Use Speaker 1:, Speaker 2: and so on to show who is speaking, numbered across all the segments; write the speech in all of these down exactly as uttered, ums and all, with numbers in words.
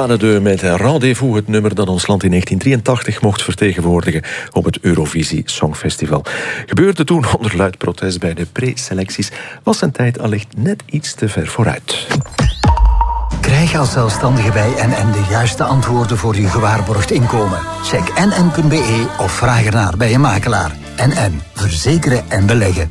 Speaker 1: Pas de Deux met Rendez-vous, het nummer dat ons land in negentien drieëntachtig mocht vertegenwoordigen op het Eurovisie Songfestival. Gebeurde toen onder luid protest bij de preselecties, was zijn tijd allicht net iets te ver vooruit.
Speaker 2: Krijg als zelfstandige bij N N de juiste antwoorden voor je gewaarborgd inkomen. Check n n punt b e of vraag ernaar bij je makelaar. N N, verzekeren en beleggen.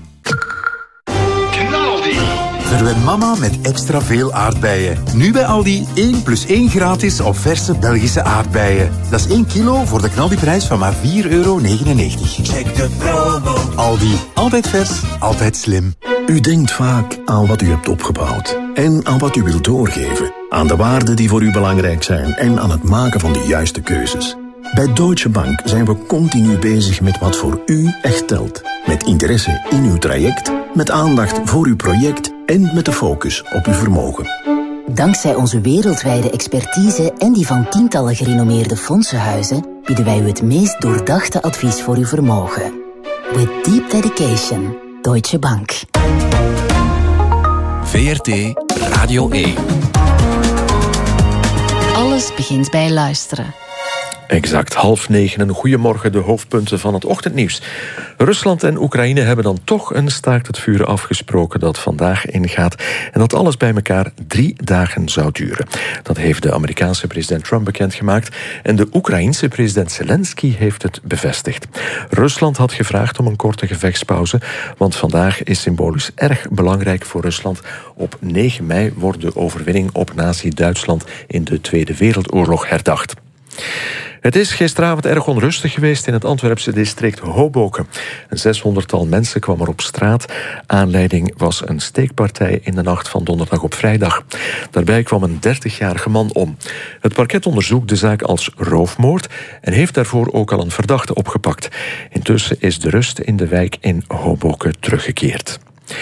Speaker 3: Verwen mama met extra veel aardbeien. Nu bij Aldi één plus één gratis op verse Belgische aardbeien. Dat is één kilo voor de knaldiprijs van maar vier euro negenennegentig. Check de promo. Aldi, altijd vers, altijd slim.
Speaker 4: U denkt vaak aan wat u hebt opgebouwd en aan wat u wilt doorgeven. Aan de waarden die voor u belangrijk zijn en aan het maken van de juiste keuzes. Bij Deutsche Bank zijn we continu bezig met wat voor u echt telt. Met interesse in uw traject, met aandacht voor uw project en met de focus op uw vermogen.
Speaker 5: Dankzij onze wereldwijde expertise en die van tientallen gerenommeerde fondsenhuizen bieden wij u het meest doordachte advies voor uw vermogen. With deep dedication, Deutsche Bank.
Speaker 6: V R T Radio één.
Speaker 5: Alles begint bij luisteren.
Speaker 1: Exact, half negen. Een goeiemorgen, de hoofdpunten van het ochtendnieuws. Rusland en Oekraïne hebben dan toch een staakt het vuren afgesproken dat vandaag ingaat en dat alles bij elkaar drie dagen zou duren. Dat heeft de Amerikaanse president Trump bekendgemaakt en de Oekraïense president Zelensky heeft het bevestigd. Rusland had gevraagd om een korte gevechtspauze, want vandaag is symbolisch erg belangrijk voor Rusland. Op negen mei wordt de overwinning op Nazi-Duitsland in de Tweede Wereldoorlog herdacht. Het is gisteravond erg onrustig geweest in het Antwerpse district Hoboken. Een zeshonderdtal mensen kwam er op straat. Aanleiding was een steekpartij in de nacht van donderdag op vrijdag. Daarbij kwam een dertigjarige man om. Het parket onderzoekt de zaak als roofmoord en heeft daarvoor ook al een verdachte opgepakt. Intussen is de rust in de wijk in Hoboken teruggekeerd.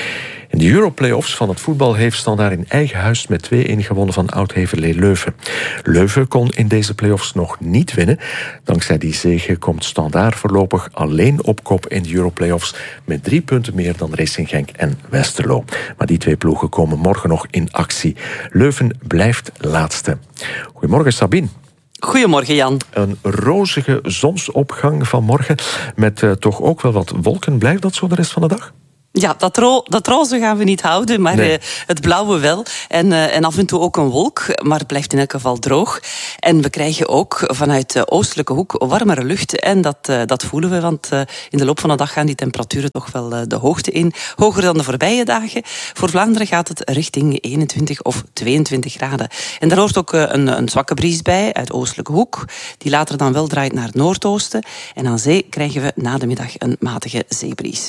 Speaker 1: In de Euro-playoffs van het voetbal heeft Standaard in eigen huis met twee-een gewonnen van Oud-Heverlee Leuven. Leuven kon in deze playoffs nog niet winnen. Dankzij die zege komt Standaard voorlopig alleen op kop in de Euro-playoffs met drie punten meer dan Racing Genk en Westerlo. Maar die twee ploegen komen morgen nog in actie. Leuven blijft laatste. Goedemorgen Sabine.
Speaker 7: Goedemorgen Jan.
Speaker 1: Een rozige zonsopgang vanmorgen met uh, toch ook wel wat wolken. Blijft dat zo de rest van de dag?
Speaker 7: Ja, dat, ro- dat roze gaan we niet houden, maar nee. uh, het blauwe wel. En, uh, en af en toe ook een wolk, maar het blijft in elk geval droog. En we krijgen ook vanuit de oostelijke hoek warmere lucht. En dat, uh, dat voelen we, want uh, in de loop van de dag gaan die temperaturen toch wel uh, de hoogte in. Hoger dan de voorbije dagen. Voor Vlaanderen gaat het richting eenentwintig of tweeëntwintig graden. En daar hoort ook uh, een, een zwakke bries bij uit de oostelijke hoek. Die later dan wel draait naar het noordoosten. En aan zee krijgen we na de middag een matige zeebries.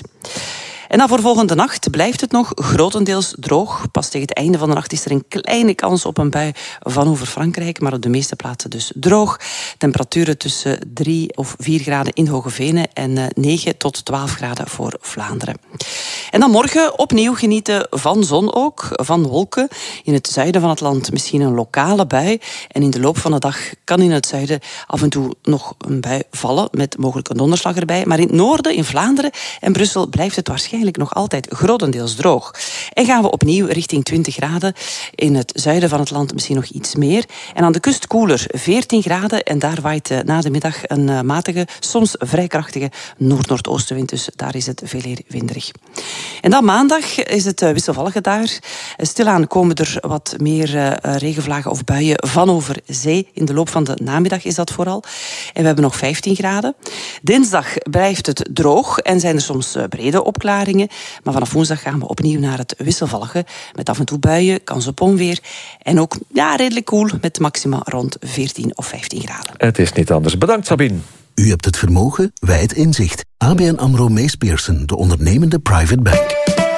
Speaker 7: En dan voor volgende nacht blijft het nog grotendeels droog. Pas tegen het einde van de nacht is er een kleine kans op een bui van over Frankrijk, maar op de meeste plaatsen dus droog. Temperaturen tussen drie of vier graden in Hogevenen en negen tot twaalf graden voor Vlaanderen. En dan morgen opnieuw genieten van zon ook, van wolken. In het zuiden van het land misschien een lokale bui. En in de loop van de dag kan in het zuiden af en toe nog een bui vallen, met mogelijk een donderslag erbij. Maar in het noorden, in Vlaanderen en Brussel blijft het waarschijnlijk nog altijd grotendeels droog. En gaan we opnieuw richting twintig graden. In het zuiden van het land misschien nog iets meer. En aan de kust koeler, veertien graden. En daar waait na de middag een matige, soms vrij krachtige noord-noordoostenwind. Dus daar is het veel eer winderig. En dan maandag is het wisselvallig daar. Stilaan komen er wat meer regenvlagen of buien van over zee. In de loop van de namiddag is dat vooral. En we hebben nog vijftien graden. Dinsdag blijft het droog en zijn er soms brede opklaringen. Maar vanaf woensdag gaan we opnieuw naar het wisselvallige. Met af en toe buien, kans op onweer. En ook ja, redelijk koel met maxima rond veertien of vijftien graden.
Speaker 1: Het is niet anders. Bedankt Sabine.
Speaker 2: U hebt het vermogen, wij het inzicht. A B N AMRO Mees Pierson, de ondernemende private bank.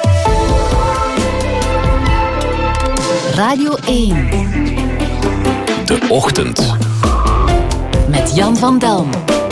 Speaker 5: Radio één.
Speaker 6: De Ochtend.
Speaker 5: Met Jan van Delm.